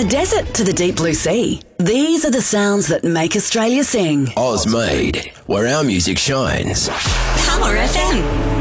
the desert to the deep blue sea, these are the sounds that make Australia sing. Oz Made, where our music shines. Power FM.